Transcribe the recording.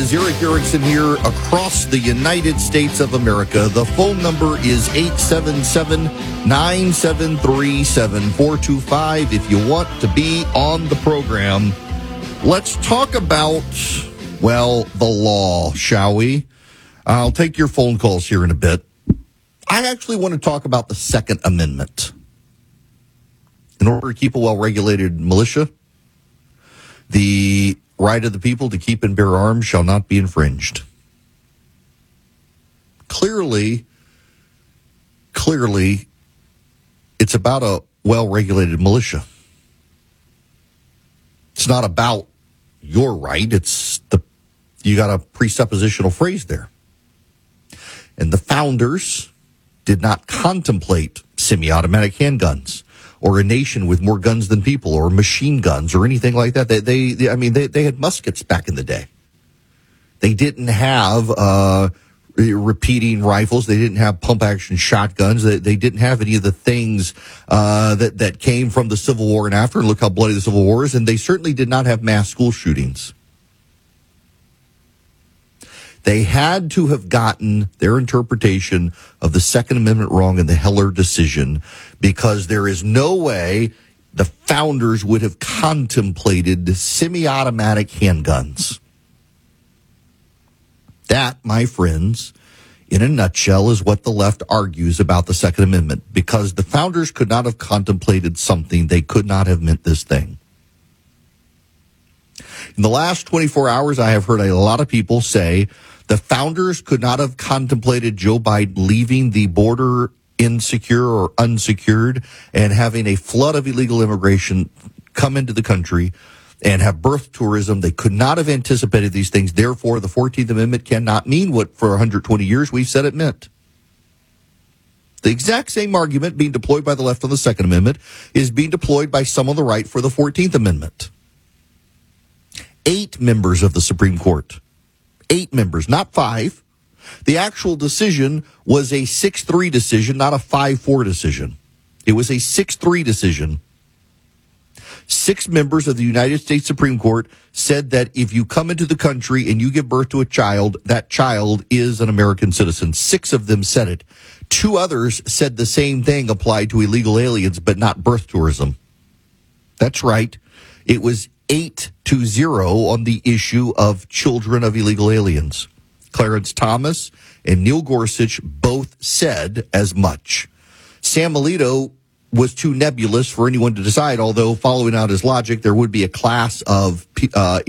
is Eric Erickson here across the United States of America. The phone number is 877-973-7425 if you want to be on the program. Let's talk about, well, the law, shall we? I'll take your phone calls here in a bit. I actually want to talk about the Second Amendment. In order to keep a well-regulated militia, the right of the people to keep and bear arms shall not be infringed. Clearly, it's about a well-regulated militia. It's not about your right. You got a presuppositional phrase there. And the founders did not contemplate semi-automatic handguns, or a nation with more guns than people, or machine guns, or anything like that. They had muskets back in the day. They didn't have repeating rifles. They didn't have pump-action shotguns. They didn't have any of the things that came from the Civil War and after. And look how bloody the Civil War is. And they certainly did not have mass school shootings. They had to have gotten their interpretation of the Second Amendment wrong in the Heller decision, because there is no way the founders would have contemplated semi-automatic handguns. That, my friends, in a nutshell, is what the left argues about the Second Amendment, because the founders could not have contemplated something. They could not have meant this thing. In the last 24 hours, I have heard a lot of people say the founders could not have contemplated Joe Biden leaving the border insecure or unsecured and having a flood of illegal immigration come into the country and have birth tourism. They could not have anticipated these things. Therefore, the 14th Amendment cannot mean what for 120 years we've said it meant. The exact same argument being deployed by the left on the Second Amendment is being deployed by some on the right for the 14th Amendment. 8 members of the Supreme Court. 8 members, not 5. The actual decision was a 6-3 decision, not a 5-4 decision. It was a 6-3 decision. 6 members of the United States Supreme Court said that if you come into the country and you give birth to a child, that child is an American citizen. 6 of them said it. 2 others said the same thing applied to illegal aliens, but not birth tourism. That's right. It was 8-0 on the issue of children of illegal aliens. Clarence Thomas and Neil Gorsuch both said as much. Sam Alito was too nebulous for anyone to decide, although following out his logic, there would be a class of